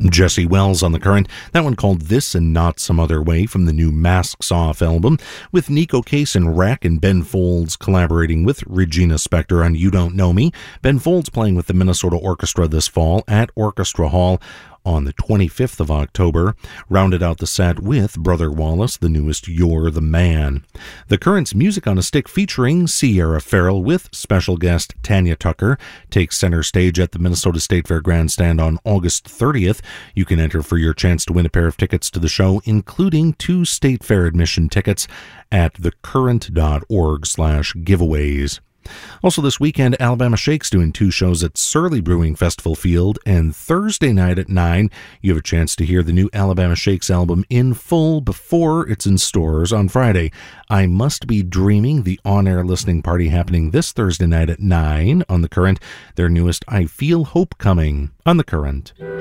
Jesse Wells on The Current, that one called This and Not Some Other Way from the new Masks Off album, with Nico Case and Rack and Ben Folds collaborating with Regina Spektor on You Don't Know Me. Ben Folds playing with the Minnesota Orchestra this fall at Orchestra Hall on the 25th of October. Rounded out the set with Brother Wallace, the newest You're the Man. The Current's Music on a Stick featuring Sierra Farrell with special guest Tanya Tucker takes center stage at the Minnesota State Fair Grandstand on August 30th. You can enter for your chance to win a pair of tickets to the show, including 2 State Fair admission tickets at thecurrent.org/giveaways. Also this weekend, Alabama Shakes doing 2 shows at Surly Brewing Festival Field, and Thursday night at 9, you have a chance to hear the new Alabama Shakes album in full before it's in stores on Friday. I Must Be Dreaming, the on-air listening party happening this Thursday night at 9 on The Current. Their newest I Feel Hope Coming on The Current.